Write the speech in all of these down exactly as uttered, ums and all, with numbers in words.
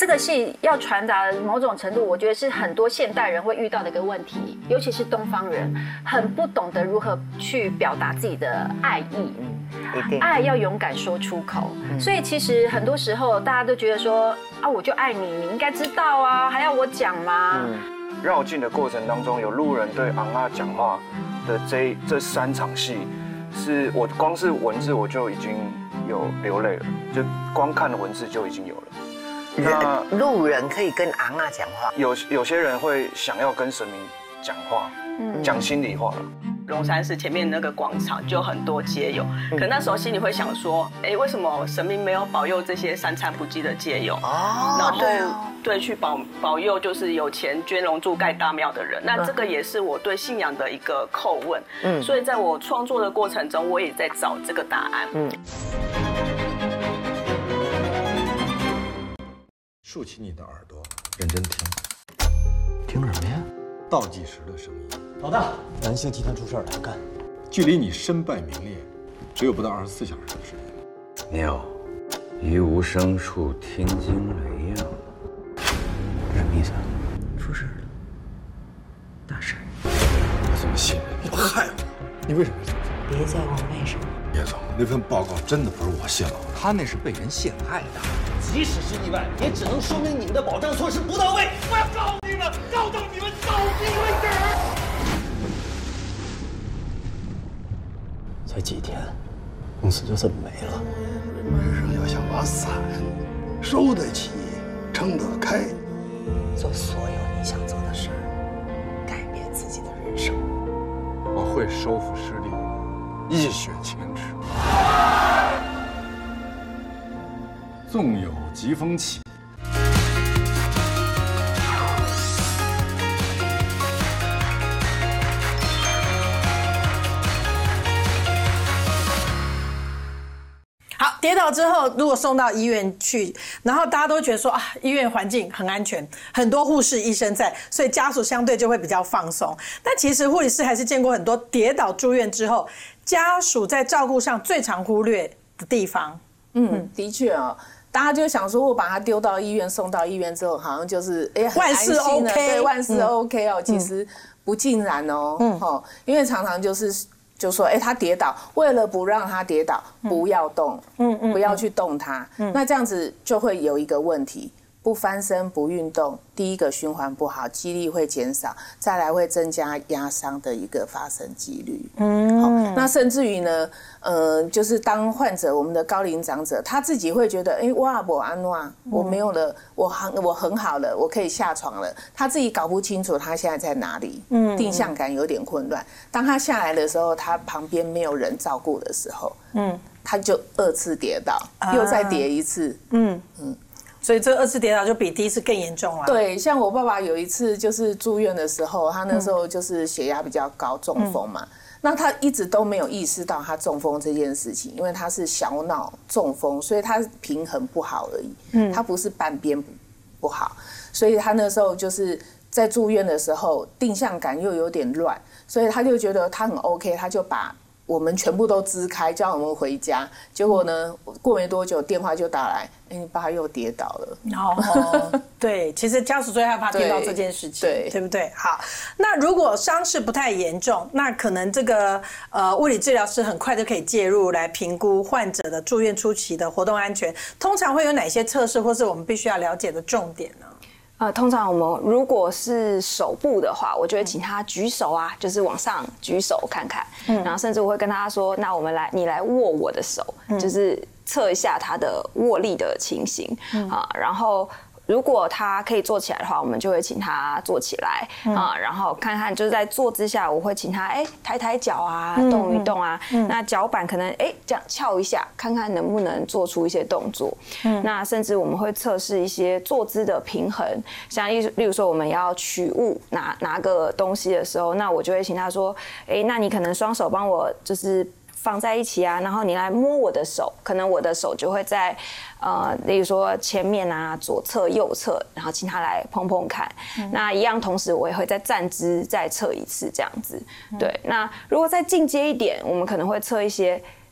这个戏要传达的某种程度，我觉得是很多现代人会遇到的一个问题，尤其是东方人，很不懂得如何去表达自己的爱意。爱要勇敢说出口，所以其实很多时候大家都觉得说啊，我就爱你，你应该知道啊，还要我讲吗？ 绕境的过程当中，有路人对昂啊讲话的这这三场戏，是我光是文字我就已经有流泪了，就光看文字就已经有了。 那路人可以跟昂啊讲话， 有有些人会想要跟神明讲话，讲心里话了。 龙山寺前面那个广场就很多街友，可那时候心里会想说，哎，为什么神明没有保佑这些三餐不继的街友？哦，然后对对去保保佑就是有钱捐龙柱盖大庙的人。那这个也是我对信仰的一个叩问。嗯，所以在我创作的过程中，我也在找这个答案。嗯。 竖起你的耳朵，认真听。 听什么呀？ 倒计时的声音。 老大，南星集团出事了，干！ 距离你身败名裂，只有不到二十四小时的时间。 妙，于无声处听惊雷呀！ 什么意思？出事了，大事！ 我怎么信任你？害我！你为什么要这么做？ 别再问为什么。 叶总，那份报告真的不是我泄露的， 他那是被人陷害的。即使是意外，也只能说明你们的保障措施不到位。我要告你们，告到你们倒闭为止！才几天，公司就这么没了。 人生要想把伞收得起，撑得开， 做所有你想做的事儿，改变自己的人生。 我会收复失地，一雪前耻。纵有疾风起。 好，跌倒之后，如果送到医院去，然后大家都觉得说啊，医院环境很安全，很多护士、医生在，所以家属相对就会比较放松。但其实护理师还是见过很多跌倒住院之后，家属在照顾上最常忽略的地方。 嗯，的确哦。大家就想说，我把他丢到医院，送到医院之后，好像就是哎， 万事 OK， 对，万事 OK 哦。其实不尽然哦，哦，因为常常就是就说，哎，他跌倒，为了不让他跌倒，不要动，嗯嗯，不要去动他。那这样子就会有一个问题，不翻身不运动，第一个循环不好，肌力会减少，再来会增加压伤的一个发生几率。嗯，好，那甚至于呢，呃，就是当患者我们的高龄长者，他自己会觉得，哎，哇，我安诺，我没有了，我很我很好了，我可以下床了，他自己搞不清楚他现在在哪里，嗯，定向感有点混乱。当他下来的时候，他旁边没有人照顾的时候，嗯，他就二次跌倒，啊、又再跌一次，嗯嗯。 所以这二次跌倒就比第一次更严重了。 对，像我爸爸有一次就是住院的时候，他那时候就是血压比较高，中风嘛。嗯、那他一直都没有意识到他中风这件事情，因为他是小脑中风，所以他平衡不好而已。嗯，他不是半边不好，所以他那时候就是在住院的时候，定向感又有点乱，所以他就觉得他很 OK， 他就把我们全部都支开，叫我们回家。结果呢，过没多久电话就打来，哎，你爸又跌倒了。 哦，对，其实家属最害怕听到这件事情，对，对不对？好，那如果伤势不太严重，那可能这个呃物理治疗师很快就可以介入来评估患者的住院初期的活动安全。通常会有哪些测试，或是我们必须要了解的重点呢？ 呃，通常我们如果是手部的话，我就会请他举手啊，就是往上举手看看，嗯，然后甚至我会跟他说，那我们来，你来握我的手，嗯、就是测一下他的握力的情形，嗯、啊，然后。如果他可以坐起来的话，我们就会请他坐起来、嗯、啊，然后看看就是在坐姿下，我会请他哎抬抬脚啊，嗯、动一动啊。嗯、那脚板可能哎这样翘一下，看看能不能做出一些动作。嗯、那甚至我们会测试一些坐姿的平衡，像例例如说我们要取物拿拿个东西的时候，那我就会请他说，哎，那你可能双手帮我就是放在一起啊，然后你来摸我的手，可能我的手就会在。呃，例如说前面啊，左侧、右侧，然后请他来碰碰看。嗯、那一样，同时我也会再站姿再测一次这样子。嗯、对，那如果再进阶一点，我们可能会测一些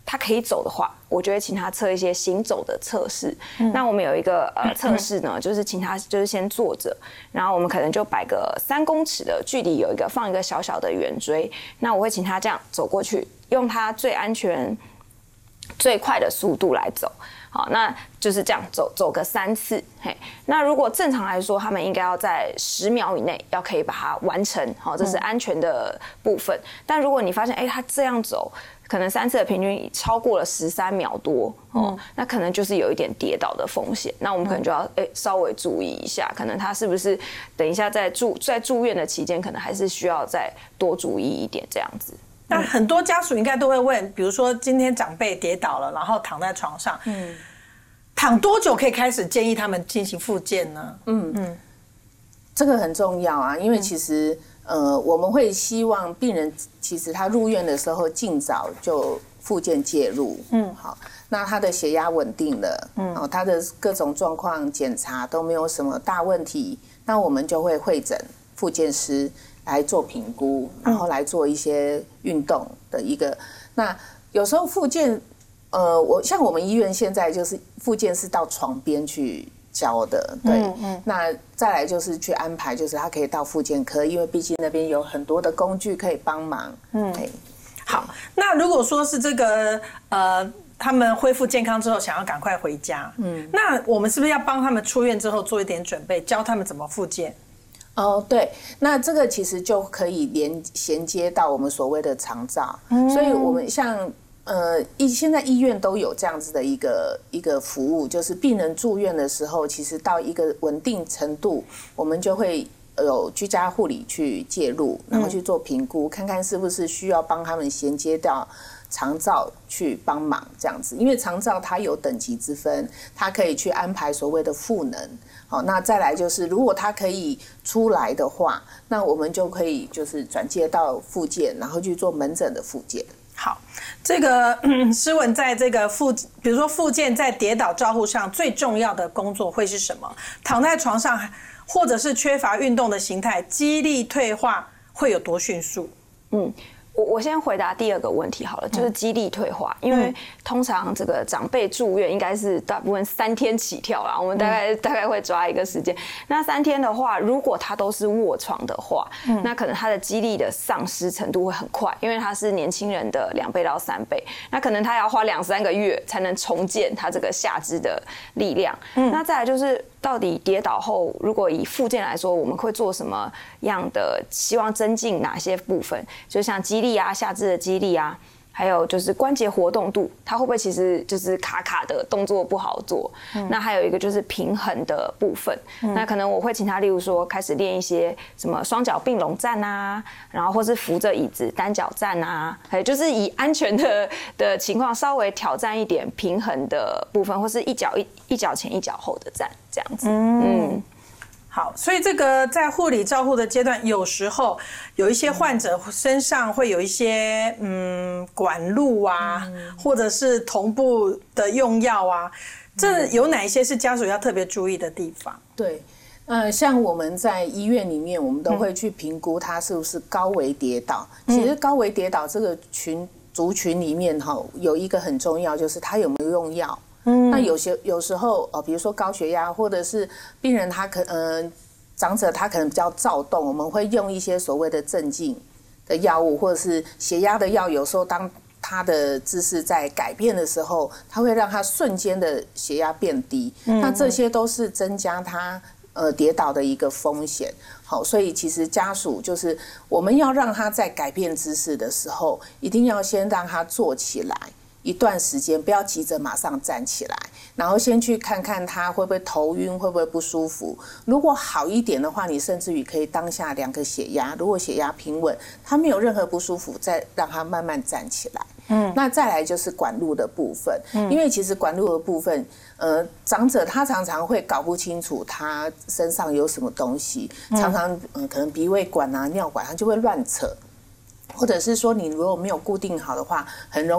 他可以走的话，我就会请他测一些行走的测试。嗯、那我们有一个呃测试呢，就是请他就是先坐着，然后我们可能就摆个三公尺的距离，有一个放一个小小的圆锥。那我会请他这样走过去，用他最安全、最快的速度来走。好，那就是这样走走个三次。嘿，那如果正常来说，他们应该要在十秒以内要可以把它完成。好，这是安全的部分。嗯、但如果你发现，哎、欸，他这样走，可能三次的平均超过了十三秒多，哦，嗯、那可能就是有一点跌倒的风险。那我们可能就要哎、欸、稍微注意一下，可能他是不是等一下在住在住院的期间，可能还是需要再多注意一点这样子。 那很多家属应该都会问，比如说今天长辈跌倒了，然后躺在床上，嗯，躺多久可以开始建议他们进行复健呢？ 嗯嗯，这个很重要啊，因为其实、嗯、呃，我们会希望病人其实他入院的时候尽早就复健介入，嗯，好，那他的血压稳定了，嗯，哦，他的各种状况检查都没有什么大问题，那我们就会会诊复健师来做评估，然后来做一些运动的一个。那有时候复健，呃，我像我们医院现在就是复健是到床边去教的，对。嗯嗯、那再来就是去安排，就是他可以到复健科，因为毕竟那边有很多的工具可以帮忙。嗯， 好。那如果说是这个呃，他们恢复健康之后想要赶快回家，嗯，那我们是不是要帮他们出院之后做一点准备，教他们怎么复健？ 哦，对，那这个其实就可以连衔接到我们所谓的长照，嗯、所以我们像呃医现在医院都有这样子的一个一个服务，就是病人住院的时候，其实到一个稳定程度，我们就会有居家护理去介入，然后去做评估，嗯、看看是不是需要帮他们衔接到长照去帮忙这样子，因为长照它有等级之分，它可以去安排所谓的赋能。好，那再来就是，如果他可以出来的话，那我们就可以就是转介到复健，然后去做门诊的复健。 好，这个嗯，诗文在这个复，比如说复健在跌倒照护上最重要的工作会是什么？躺在床上，或者是缺乏运动的形态，肌力退化会有多迅速？嗯。 我我先回答第二个问题好了，就是肌力退化，因为通常这个长辈住院应该是大部分三天起跳啦，我们大概、嗯、大概会抓一个时间。那三天的话，如果他都是卧床的话，嗯、那可能他的肌力的丧失程度会很快，因为他是年轻人的两倍到三倍，那可能他要花两三个月才能重建他这个下肢的力量。嗯、那再来就是到底跌倒后，如果以复健来说，我们会做什么样的？希望增进哪些部分？就像肌力啊，下肢的肌力啊，还有就是关节活动度，它会不会其实就是卡卡的动作不好做？嗯、那还有一个就是平衡的部分。嗯、那可能我会请他，例如说开始练一些什么双脚并拢站啊，然后或是扶着椅子单脚站啊，还有就是以安全的的情况稍微挑战一点平衡的部分，或是一脚一一脚前一脚后的站这样子。嗯。嗯好，所以这个在护理照护的阶段，有时候有一些患者身上会有一些嗯管路啊，嗯、或者是同步的用药啊，这有哪一些是家属要特别注意的地方？ 对，呃，像我们在医院里面，我们都会去评估他是不是高危跌倒。嗯、其实高危跌倒这个群族群里面哈，有一个很重要，就是他有没有用药。嗯、那有些有时候哦，比如说高血压，或者是病人他可呃长者他可能比较躁动，我们会用一些所谓的镇静的药物，或者是血压的药。有时候当他的姿势在改变的时候，他会让他瞬间的血压变低。嗯、那这些都是增加他呃跌倒的一个风险。好，所以其实家属就是我们要让他在改变姿势的时候，一定要先让他坐起来。一段时间，不要急着马上站起来，然后先去看看他会不会头晕，会不会不舒服。如果好一点的话，你甚至于可以当下量个血压，如果血压平稳，他没有任何不舒服，再让他慢慢站起来。嗯，那再来就是管路的部分，嗯、因为其实管路的部分，呃，长者他常常会搞不清楚他身上有什么东西，嗯、常常嗯、呃、可能鼻胃管啊、尿管，他就会乱扯。或者是说你如果没有固定好的话，很容易